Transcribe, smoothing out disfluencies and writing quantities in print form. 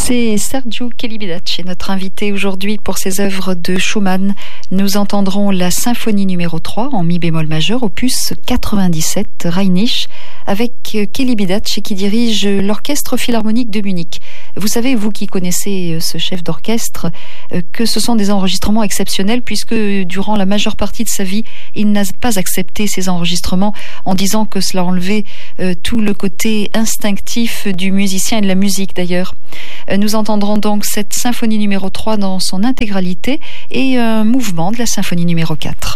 C'est Sergiu Celibidache, notre invité aujourd'hui pour ses œuvres de Schumann. Nous entendrons la symphonie numéro 3 en mi bémol majeur, opus 97, Rheinich, avec Celibidache qui dirige l'Orchestre Philharmonique de Munich. Vous savez, vous qui connaissez ce chef d'orchestre, que ce sont des enregistrements exceptionnels puisque durant la majeure partie de sa vie, il n'a pas accepté ces enregistrements en disant que cela enlevait tout le côté instinctif du musicien et de la musique d'ailleurs. Nous entendrons donc cette symphonie numéro 3 dans son intégralité et un mouvement de la symphonie numéro 4.